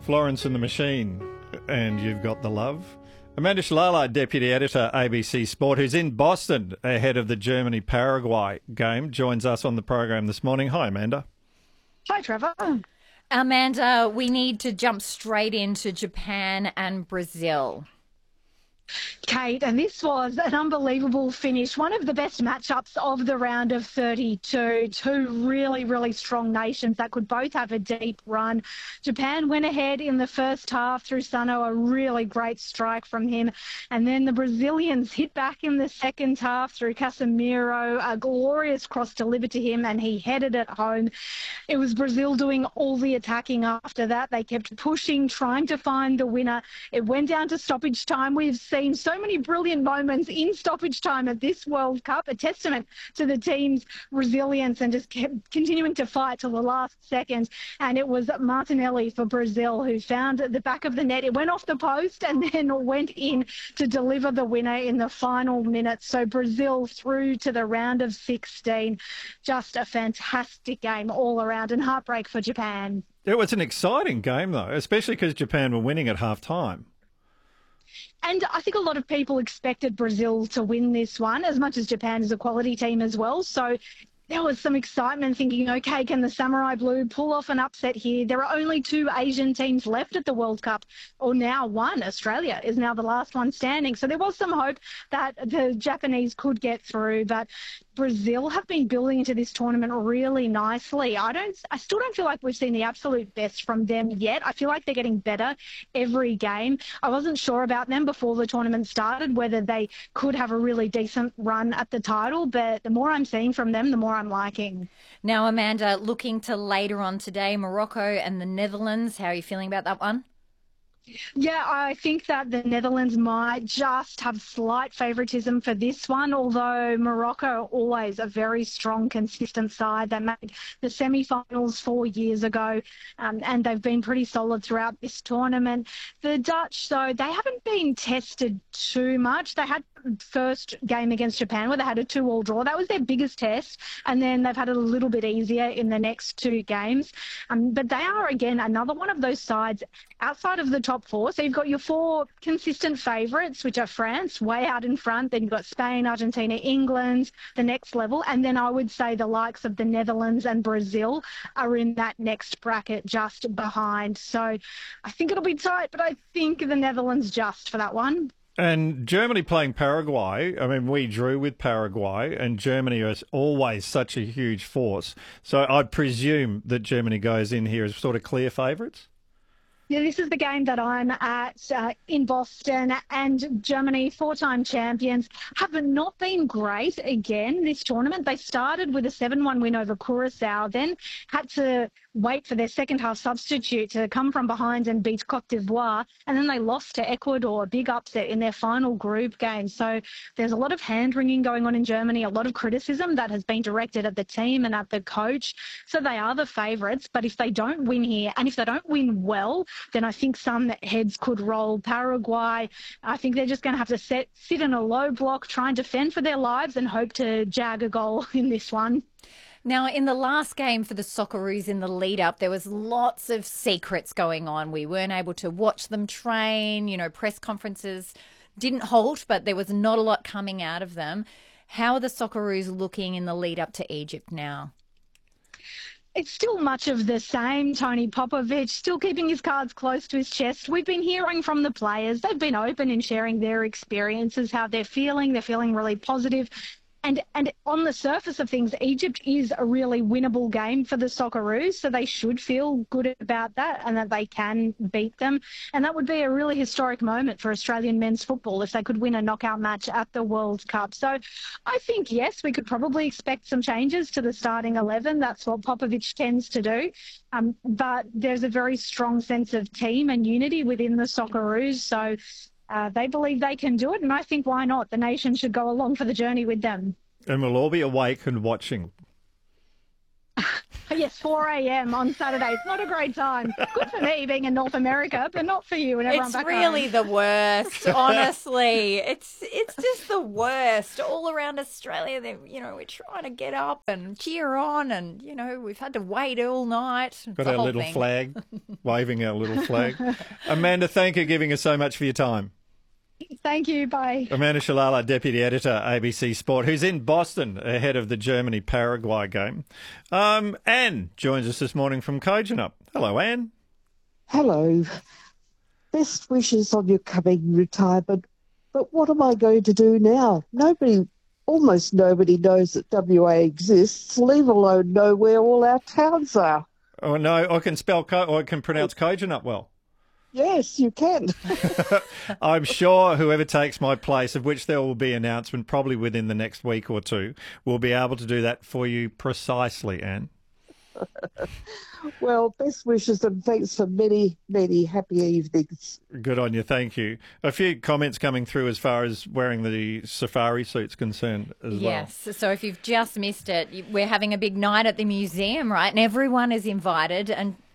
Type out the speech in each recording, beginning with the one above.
Florence and the Machine, and You've Got the Love. Amanda Shalala, Deputy Editor, ABC Sport, who's in Boston ahead of the Germany-Paraguay game, joins us on the program this morning. Hi, Amanda. Hi, Trevor. Amanda, we need to jump straight into Japan and Brazil. Kate, and this was an unbelievable finish. One of the best matchups of the round of 32. Two really, really strong nations that could both have a deep run. Japan went ahead in the first half through Sano, a really great strike from him. And then the Brazilians hit back in the second half through Casemiro, a glorious cross delivered to him, and he headed it home. It was Brazil doing all the attacking after that. They kept pushing, trying to find the winner. It went down to stoppage time. We've seen so many brilliant moments in stoppage time at this World Cup, a testament to the team's resilience and just kept continuing to fight till the last second. And it was Martinelli for Brazil who found the back of the net. It went off the post and then went in to deliver the winner in the final minutes. So Brazil through to the round of 16. Just a fantastic game all around, and heartbreak for Japan. It was an exciting game, though, especially because Japan were winning at half-time. And I think a lot of people expected Brazil to win this one, as much as Japan is a quality team as well. So there was some excitement thinking, okay, can the Samurai Blue pull off an upset here? There are only two Asian teams left at the World Cup, or now one. Australia is now the last one standing. So there was some hope that the Japanese could get through, but Brazil have been building into this tournament really nicely. I still don't feel like we've seen the absolute best from them yet. I feel like they're getting better every game. I wasn't sure about them before the tournament started, whether they could have a really decent run at the title, but the more I'm seeing from them, the more I'm liking. Now, Amanda, looking to later on today, Morocco and the Netherlands. How are you feeling about that one? Yeah, I think that the Netherlands might just have slight favouritism for this one, although Morocco are always a very strong, consistent side. They made the semi-finals 4 years ago, and they've been pretty solid throughout this tournament. The Dutch, though, they haven't been tested too much. They had first game against Japan where they had a 2-2 draw. That was their biggest test, and then they've had it a little bit easier in the next two games. But they are, again, another one of those sides outside of the top four. So you've got your four consistent favourites, which are France, way out in front. Then you've got Spain, Argentina, England, the next level. And then I would say the likes of the Netherlands and Brazil are in that next bracket just behind. So I think it'll be tight, but I think the Netherlands just for that one. And Germany playing Paraguay, I mean, we drew with Paraguay, and Germany is always such a huge force. So I presume that Germany goes in here as sort of clear favourites? Yeah, this is the game that I'm at in Boston, and Germany, four-time champions, have not been great again this tournament. They started with a 7-1 win over Curaçao, then had to wait for their second-half substitute to come from behind and beat Cote d'Ivoire, and then they lost to Ecuador, a big upset in their final group game. So there's a lot of hand-wringing going on in Germany, a lot of criticism that has been directed at the team and at the coach. So they are the favourites, but if they don't win here, and if they don't win well, then I think some heads could roll. Paraguay, I think they're just going to have to sit in a low block, try and defend for their lives and hope to jag a goal in this one. Now, in the last game for the Socceroos in the lead-up, there was lots of secrets going on. We weren't able to watch them train. Press conferences didn't halt, but there was not a lot coming out of them. How are the Socceroos looking in the lead-up to Egypt now? It's still much of the same. Tony Popovic still keeping his cards close to his chest. We've been hearing from the players. They've been open in sharing their experiences, how they're feeling. They're feeling really positive. And on the surface of things, Egypt is a really winnable game for the Socceroos, so they should feel good about that and that they can beat them. And that would be a really historic moment for Australian men's football if they could win a knockout match at the World Cup. So I think, yes, we could probably expect some changes to the starting 11. That's what Popovic tends to do. But there's a very strong sense of team and unity within the Socceroos, so they believe they can do it, and I think why not? The nation should go along for the journey with them. And we'll all be awake and watching. Yes, 4 a.m. on Saturday. It's not a great time. Good for me being in North America, but not for you and everyone It's back really home. the worst, honestly. It's just the worst all around Australia. We're trying to get up and cheer on, and we've had to wait all night. It's Got a our whole little thing. flag, waving our little flag. Amanda, thank you for giving us so much for your time. Thank you. Bye. Amanda Shalala, Deputy Editor, ABC Sport, who's in Boston ahead of the Germany-Paraguay game. Anne joins us this morning from Kojonup. Hello, Anne. Hello. Best wishes on your coming retirement. But what am I going to do now? Almost nobody knows that WA exists, leave alone know where all our towns are. Oh, no, I can I can pronounce Kojonup well. Yes, you can. I'm sure whoever takes my place, of which there will be an announcement probably within the next week or two, will be able to do that for you precisely, Anne. Well, best wishes and thanks for many, many happy evenings. Good on you, thank you. A few comments coming through as far as wearing the safari suit's concerned as well. Yes, so if you've just missed it, we're having a big night at the museum, right? And everyone is invited,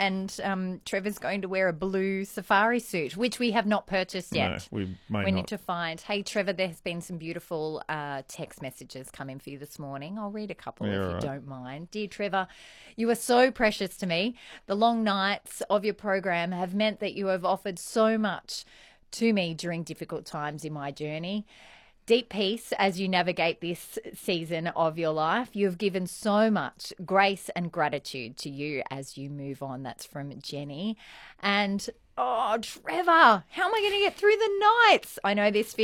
and Trevor's going to wear a blue safari suit, which we have not purchased yet. No, we may We not. need to find. Hey, Trevor, there's been some beautiful text messages coming for you this morning. I'll read a couple Yeah, if you right. don't mind. Dear Trevor, you are so precious to me. The long nights of your program have meant that you have offered so much to me during difficult times in my journey. Deep peace as you navigate this season of your life. You have given so much grace and gratitude to you as you move on. That's from Jenny. And oh, Trevor, how am I going to get through the nights? I know this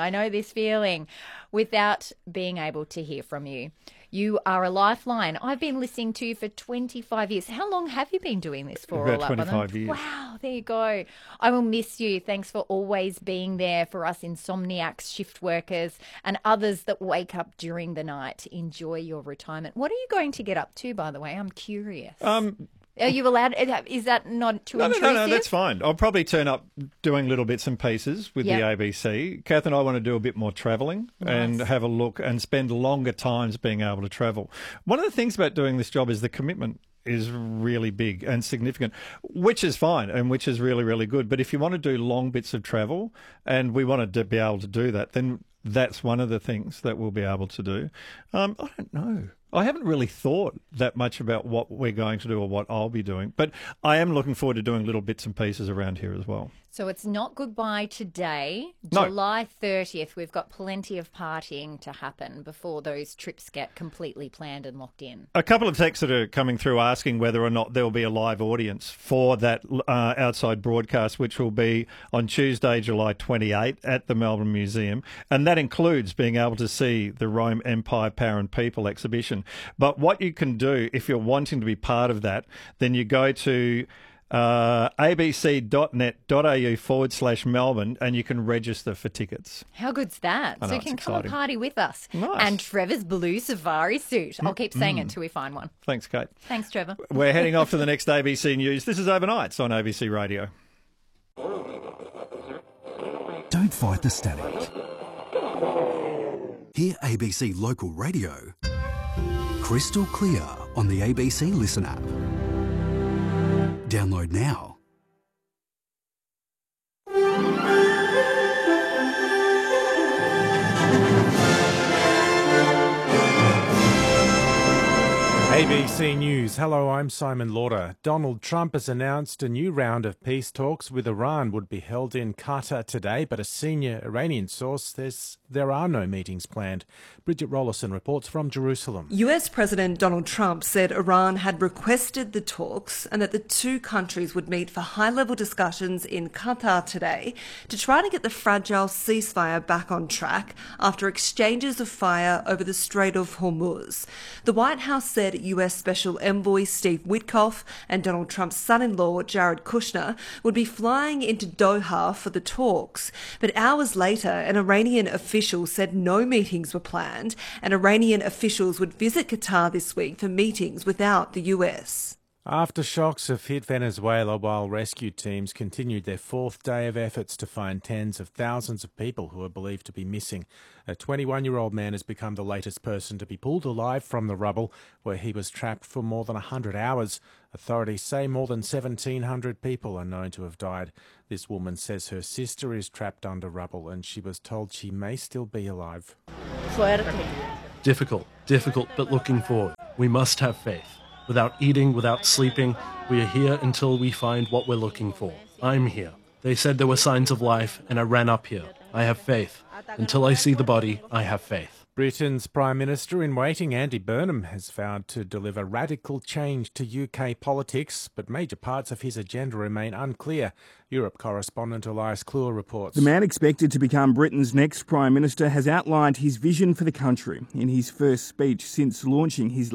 feeling without being able to hear from you. You are a lifeline. I've been listening to you for 25 years. How long have you been doing this for? About all up? 25 years. Wow, there you go. I will miss you. Thanks for always being there for us insomniacs, shift workers, and others that wake up during the night. Enjoy your retirement. What are you going to get up to, by the way? I'm curious. Are you allowed? Is that not too intrusive? No, that's fine. I'll probably turn up doing little bits and pieces with Yep. the ABC. Kath and I want to do a bit more travelling and have a look and spend longer times being able to travel. One of the things about doing this job is the commitment is really big and significant, which is fine and which is really, really good. But if you want to do long bits of travel, and we want to be able to do that, then that's one of the things that we'll be able to do. I don't know. I haven't really thought that much about what we're going to do or what I'll be doing, but I am looking forward to doing little bits and pieces around here as well. So it's not goodbye today. No. July 30th, we've got plenty of partying to happen before those trips get completely planned and locked in. A couple of texts that are coming through asking whether or not there will be a live audience for that outside broadcast, which will be on Tuesday, July 28 at the Melbourne Museum. And that includes being able to see the Rome Empire, Power and People exhibition. But what you can do if you're wanting to be part of that, then you go to abc.net.au/Melbourne and you can register for tickets. How good's that? I know, So you it's can come and exciting. party with us. Nice. And Trevor's blue safari suit. I'll keep saying it until we find one. Thanks, Kate. Thanks, Trevor. We're heading off to the next ABC News. This is Overnights on ABC Radio. Don't fight the static. Hear ABC Local Radio crystal clear on the ABC Listen app. Download now. ABC News. Hello, I'm Simon Lauder. Donald Trump has announced a new round of peace talks with Iran would be held in Qatar today, but a senior Iranian source says there are no meetings planned. Bridget Rollison reports from Jerusalem. US President Donald Trump said Iran had requested the talks and that the two countries would meet for high-level discussions in Qatar today to try to get the fragile ceasefire back on track after exchanges of fire over the Strait of Hormuz. The White House said US Special Envoy Steve Witkoff and Donald Trump's son-in-law Jared Kushner would be flying into Doha for the talks. But hours later, an Iranian official said no meetings were planned and Iranian officials would visit Qatar this week for meetings without the US. Aftershocks have hit Venezuela while rescue teams continued their fourth day of efforts to find tens of thousands of people who are believed to be missing. A 21-year-old man has become the latest person to be pulled alive from the rubble, where he was trapped for more than 100 hours. Authorities say more than 1,700 people are known to have died. This woman says her sister is trapped under rubble and she was told she may still be alive. Difficult, but looking forward. We must have faith. Without eating, without sleeping, we are here until we find what we're looking for. I'm here. They said there were signs of life, and I ran up here. I have faith. Until I see the body, I have faith. Britain's Prime Minister in waiting, Andy Burnham, has vowed to deliver radical change to UK politics, but major parts of his agenda remain unclear. Europe correspondent Elias Kluwer reports. The man expected to become Britain's next Prime Minister has outlined his vision for the country in his first speech since launching his